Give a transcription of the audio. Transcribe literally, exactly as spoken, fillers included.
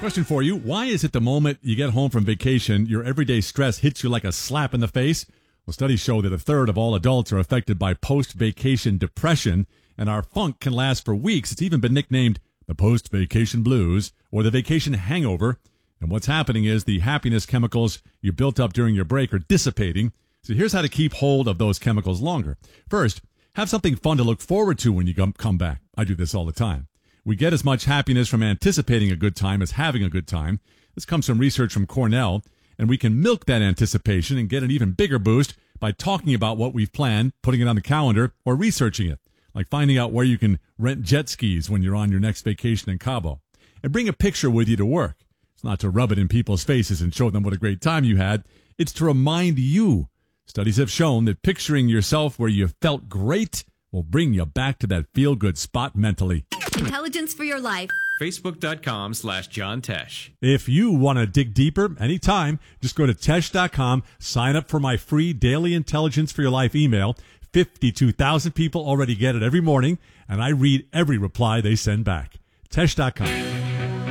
Question for you. Why is it the moment you get home from vacation, your everyday stress hits you like a slap in the face? Well, studies show that a third of all adults are affected by post-vacation depression, and our funk can last for weeks. It's even been nicknamed the post-vacation blues or the vacation hangover. And what's happening is the happiness chemicals you built up during your break are dissipating. So here's how to keep hold of those chemicals longer. First, have something fun to look forward to when you come back. I do this all the time. We get as much happiness from anticipating a good time as having a good time. This comes from research from Cornell, and we can milk that anticipation and get an even bigger boost by talking about what we've planned, putting it on the calendar, or researching it, like finding out where you can rent jet skis when you're on your next vacation in Cabo. And bring a picture with you to work. It's not to rub it in people's faces and show them what a great time you had. It's to remind you. Studies have shown that picturing yourself where you felt great will bring you back to that feel-good spot mentally. Intelligence for your life. Facebook.com slash John Tesh. If you want to dig deeper anytime, just go to Tesh dot com, sign up for my free daily Intelligence for Your Life email. fifty-two thousand people already get it every morning, and I read every reply they send back. Tesh dot com.